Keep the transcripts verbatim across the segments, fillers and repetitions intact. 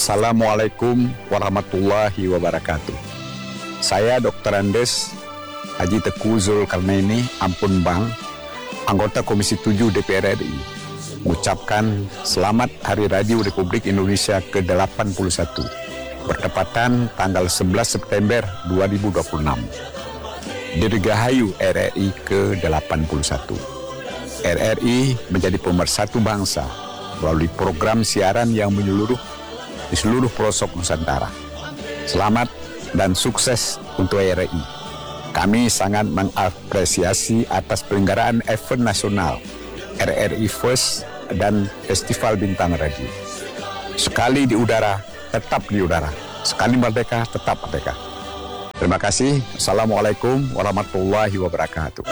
Assalamualaikum warahmatullahi wabarakatuh. Saya dokter Andes Haji Teguh Zulkarnaini Ampun Bang, anggota Komisi tujuh D P R R I, mengucapkan selamat Hari Radio Republik Indonesia ke delapan puluh satu, bertepatan tanggal sebelas September dua ribu dua puluh enam. Dirgahayu R R I ke delapan puluh satu. R R I menjadi pemersatu bangsa melalui program siaran yang menyeluruh di seluruh pelosok Nusantara. Selamat dan sukses untuk R R I. Kami sangat mengapresiasi atas penyelenggaraan event nasional R R I First dan Festival Bintang Radio. Sekali di udara, tetap di udara. Sekali merdeka, tetap merdeka. Terima kasih. Assalamualaikum warahmatullahi wabarakatuh.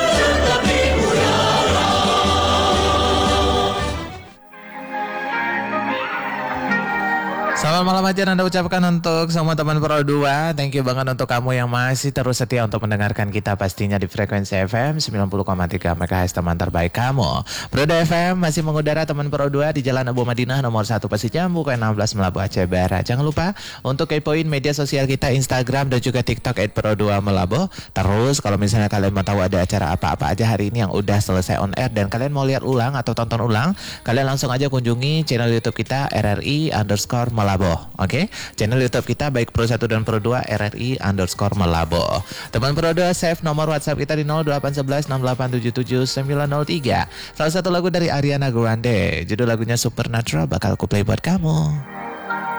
Selamat malam aja Anda ucapkan untuk semua teman Pro dua. Thank you banget untuk kamu yang masih terus setia untuk mendengarkan kita pastinya di frekuensi F M sembilan puluh koma tiga MHz teman terbaik kamu. Pro dua F M masih mengudara teman Pro dua di Jalan Abu Madinah nomor satu Pasir Jambu K enam belas Melabuh Aceh Barat. Jangan lupa untuk kepoin media sosial kita Instagram dan juga TikTok at Pro dua Melabuh. Terus kalau misalnya kalian mau tahu ada acara apa-apa aja hari ini yang udah selesai on air dan kalian mau lihat ulang atau tonton ulang, kalian langsung aja kunjungi channel YouTube kita R R I underscore Melabuh. Oke, okay? Channel YouTube kita baik Pro satu dan Pro dua R R I underscore Melabuh. Teman Pro dua save nomor WhatsApp kita di nol delapan satu satu enam delapan tujuh tujuh sembilan nol tiga. Salah satu lagu dari Ariana Grande, judul lagunya Supernatural bakal ku play buat kamu.